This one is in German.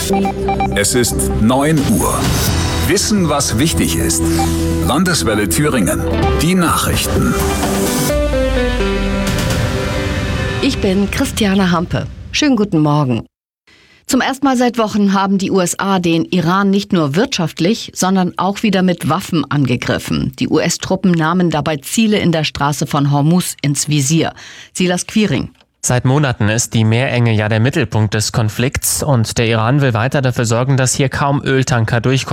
Es ist 9 Uhr. Wissen, was wichtig ist. Landeswelle Thüringen. Die Nachrichten. Ich bin Christiane Hampe. Schönen guten Morgen. Zum ersten Mal seit Wochen haben die USA den Iran nicht nur wirtschaftlich, sondern auch wieder mit Waffen angegriffen. Die US-Truppen nahmen dabei Ziele in der Straße von Hormuz ins Visier. Silas Quiring. Seit Monaten ist die Meerenge ja der Mittelpunkt des Konflikts und der Iran will weiter dafür sorgen, dass hier kaum Öltanker durchkommen.